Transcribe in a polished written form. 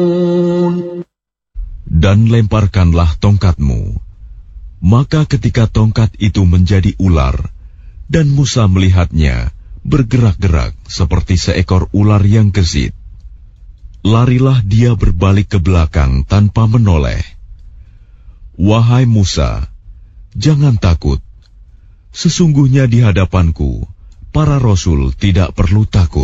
Dan lemparkanlah tongkatmu. Maka ketika tongkat itu menjadi ular, dan Musa melihatnya bergerak-gerak seperti seekor ular yang gesit, larilah dia berbalik ke belakang tanpa menoleh. Wahai Musa, jangan takut. Sesungguhnya di hadapanku, para rasul tidak perlu takut.